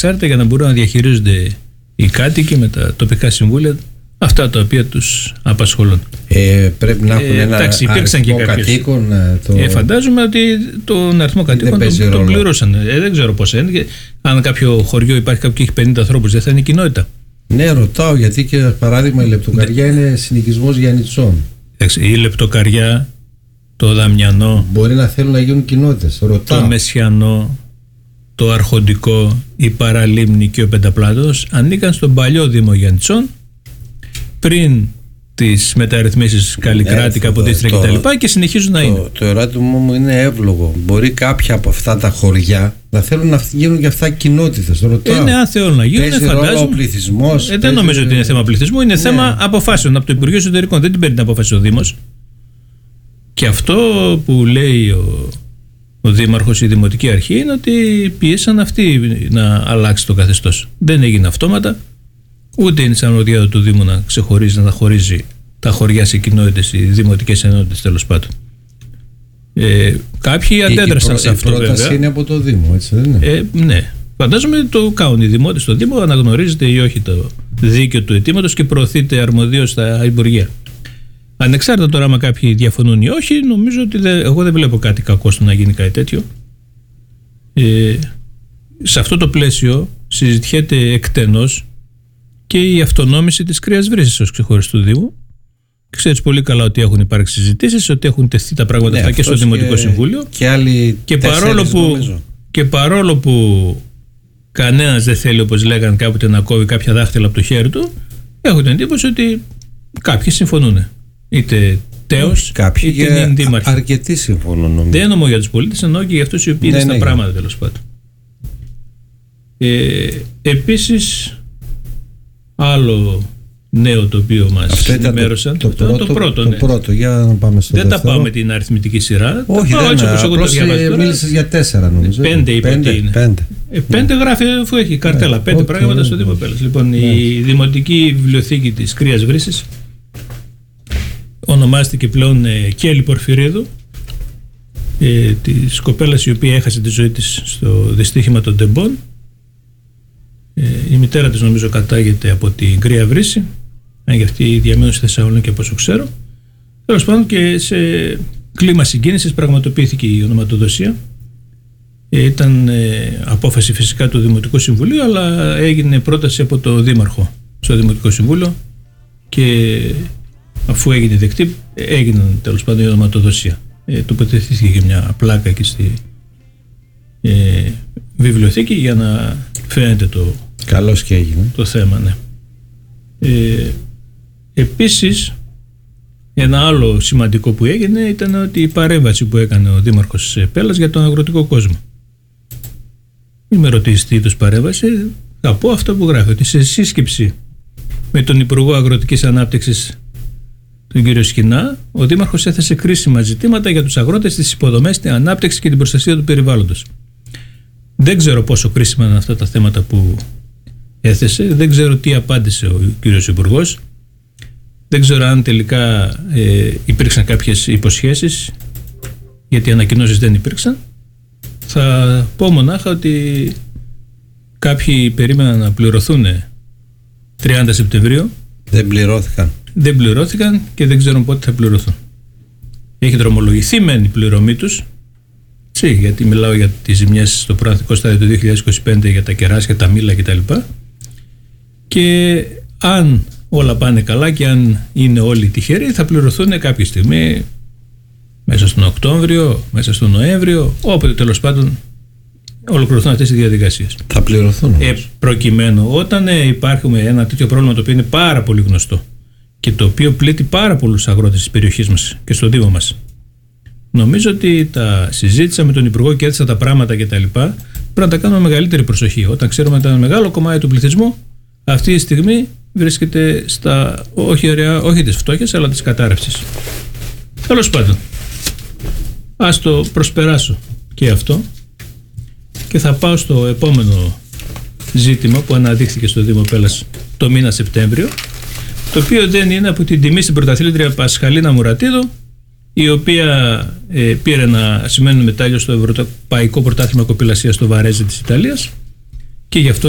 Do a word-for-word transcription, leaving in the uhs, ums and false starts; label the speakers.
Speaker 1: ανεξάρτητα για να μπορούν να διαχειρίζονται οι κάτοικοι με τα τοπικά συμβούλια αυτά τα οποία τους απασχολούν.
Speaker 2: Ε, πρέπει να έχουν ε, ένα
Speaker 1: εντάξει,
Speaker 2: αριθμό κατοίκων. Το...
Speaker 1: Ε, φαντάζομαι ότι τον αριθμό κατοίκων τον, τον πληρώσαν. Ε, δεν ξέρω πώς είναι. Αν κάποιο χωριό υπάρχει κάποιο και έχει πενήντα ανθρώπους, δεν θα είναι κοινότητα.
Speaker 2: Ναι, ρωτάω γιατί και παράδειγμα η Λεπτοκαριά ναι. είναι συνοικισμός Γιαννιτσών.
Speaker 1: Η Λεπτοκαριά, το Δαμιανό,
Speaker 2: μπορεί να θέλουν να γίνουν κοινότητες. Ρωτάω.
Speaker 1: Το Μεσιανό, το Αρχοντικό, η Παραλίμνη και ο Πενταπλάτος ανήκαν στον παλιό Δήμο Γιαννιτσών πριν τις μεταρρυθμίσεις Καλλικράτη, ναι, Καποδίστρια κτλ. Και, και συνεχίζουν να
Speaker 2: το,
Speaker 1: είναι.
Speaker 2: Το ερώτημα μου είναι εύλογο. Μπορεί κάποια από αυτά τα χωριά να θέλουν να γίνουν και αυτά κοινότητες.
Speaker 1: Ε, ναι, αν θέλουν να γίνουν, φαντάζομαι.
Speaker 2: Ο πληθυσμός.
Speaker 1: Ε, δεν νομίζω ότι είναι θέμα πληθυσμού, είναι ναι. θέμα αποφάσεων από το Υπουργείο Εσωτερικών. Δεν την παίρνει την απόφαση ο Δήμος. Και αυτό που λέει ο, ο Δήμαρχος, η Δημοτική Αρχή, είναι ότι πίεσαν αυτοί να αλλάξει το καθεστώς. Δεν έγινε αυτόματα. Ούτε είναι σαν οδηγία του Δήμου να ξεχωρίζει, να τα χωρίζει τα χωριά σε κοινότητες, οι δημοτικές ενότητες τέλος πάντων. Ε, κάποιοι αντέδρασαν σε αυτό. Η
Speaker 2: πρόταση βέβαια. Είναι από το Δήμο, έτσι δεν είναι?
Speaker 1: Ε, ναι. Φαντάζομαι το κάνουν οι δημότες στο Δήμο, αναγνωρίζεται ή όχι το δίκαιο του αιτήματος και προωθείται αρμοδίως στα Υπουργεία. Ανεξάρτητα τώρα άμα κάποιοι διαφωνούν ή όχι, νομίζω ότι δεν, εγώ δεν βλέπω κάτι κακό στο να γίνει κάτι τέτοιο. Ε, σε αυτό το πλαίσιο συζητιέται εκτενώς και η αυτονόμηση της Κρύας Βρύσης ως ξεχωριστού Δήμου. Ξέρεις πολύ καλά ότι έχουν υπάρξει συζητήσεις, ότι έχουν τεθεί τα πράγματα ναι, αυτά και στο Δημοτικό και, Συμβούλιο.
Speaker 2: Και άλλοι
Speaker 1: και παρόλο, που, και παρόλο που κανένας δεν θέλει, όπως λέγανε κάποτε, να κόβει κάποια δάχτυλα από το χέρι του, έχω την εντύπωση ότι κάποιοι συμφωνούν. Είτε τέος,
Speaker 2: κάποιοι
Speaker 1: είτε είναι δήμαρχοι.
Speaker 2: Αρκετοί συμφωνούν, νομίζω.
Speaker 1: Δεν εννοώ για τους πολίτες, εννοώ και για αυτούς οι οποίοι είναι στα πράγματα τέλος πάντων. Ε, επίσης, άλλο νέο το οποίο μας ενημέρωσαν.
Speaker 2: Το, το, το, το, το πρώτο, ναι. το πρώτο, για να πάμε στο
Speaker 1: δεν
Speaker 2: δεύτερο.
Speaker 1: Τα πάμε την αριθμητική σειρά.
Speaker 2: Όχι,
Speaker 1: τα
Speaker 2: δεν είναι.
Speaker 1: Απλώς
Speaker 2: μίλησες για τέσσερα νομίζω.
Speaker 1: Πέντε είπα ότι είναι.
Speaker 2: Πέντε,
Speaker 1: ε, πέντε ναι. Γράφει αφού έχει καρτέλα. Ναι. Πέντε okay, πράγματα στο Δήμο Πέλλας. Λοιπόν, ναι. η Δημοτική Βιβλιοθήκη της Κρύας Βρύσης ονομάστηκε πλέον ε, Κέλλη Πορφυρίδου, ε, της κοπέλας η οποία έχασε τη ζωή της στο δυστύχημα των Τεμπών. Ε, η μητέρα της νομίζω κατάγεται από την Κρύα Βρύση, αν και αυτή διαμένουν στη Θεσσαλονίκη από όσο ξέρω. Τέλος πάντων, και σε κλίμα συγκίνησης πραγματοποιήθηκε η ονοματοδοσία. Ε, ήταν ε, απόφαση φυσικά του Δημοτικού Συμβουλίου, αλλά έγινε πρόταση από το Δήμαρχο στο Δημοτικό Συμβούλιο και αφού έγινε δεκτή, έγινε τέλος πάντων η ονοματοδοσία. Ε, τοποθετήθηκε και μια πλάκα εκεί στη ε, βιβλιοθήκη για να φαίνεται το,
Speaker 2: καλώς και έγινε.
Speaker 1: Το θέμα, ναι. Ε, επίσης, ένα άλλο σημαντικό που έγινε ήταν ότι η παρέμβαση που έκανε ο Δήμαρχος Πέλλας για τον αγροτικό κόσμο. Μην με ρωτήσει τι είδους παρέμβαση, θα πω αυτό που γράφει, ότι σε σύσκεψη με τον Υπουργό Αγροτικής Ανάπτυξης, τον κύριο Σχοινά, ο Δήμαρχος έθεσε κρίσιμα ζητήματα για τους αγρότες, τις υποδομές, την ανάπτυξη και την προστασία του περιβάλλοντος. Δεν ξέρω πόσο κρίσιμα είναι αυτά τα θέματα που έθεσε, δεν ξέρω τι απάντησε ο κύριος Υπουργός, δεν ξέρω αν τελικά ε, υπήρξαν κάποιες υποσχέσεις, γιατί ανακοινώσεις δεν υπήρξαν. Θα πω μονάχα ότι κάποιοι περίμεναν να πληρωθούν τριάντα Σεπτεμβρίου.
Speaker 2: Δεν πληρώθηκαν.
Speaker 1: Δεν πληρώθηκαν και δεν ξέρουν πότε θα πληρωθούν. Έχει δρομολογηθεί μεν η πληρωμή τους, τσι, γιατί μιλάω για τις ζημιές στο προαθλητικό στάδιο του δύο χιλιάδες είκοσι πέντε, για τα κεράσια, τα μήλα κτλ. Και αν όλα πάνε καλά και αν είναι όλοι τυχεροί, θα πληρωθούν κάποια στιγμή μέσα στον Οκτώβριο, μέσα στον Νοέμβριο, όποτε τέλος πάντων ολοκληρωθούν αυτές οι διαδικασίες.
Speaker 2: Θα πληρωθούν.
Speaker 1: Ε, προκειμένου, όταν ε, υπάρχει ένα τέτοιο πρόβλημα το οποίο είναι πάρα πολύ γνωστό και το οποίο πλήττει πάρα πολλούς αγρότες της περιοχής μας και στο Δήμο μας, νομίζω ότι τα συζήτησα με τον Υπουργό και έθεσα τα πράγματα κτλ. Πρέπει να τα κάνουμε μεγαλύτερη προσοχή. Όταν ξέρουμε ότι ένα μεγάλο κομμάτι του πληθυσμού αυτή τη στιγμή βρίσκεται στα όχι, ωραία, όχι της φτώχειας αλλά της κατάρρευσης. Τέλος πάντων, ας το προσπεράσω και αυτό και θα πάω στο επόμενο ζήτημα που αναδείχθηκε στο Δήμο Πέλλας το μήνα Σεπτέμβριο, το οποίο δεν είναι από την τιμή στην πρωταθλήτρια Πασχαλίνα Μουρατίδου, η οποία ε, πήρε ένα σημαίνον μετάλλιο στο Ευρωπαϊκό Πρωτάθλημα Κοπηλασίας στο Βαρέζι της Ιταλίας και γι' αυτό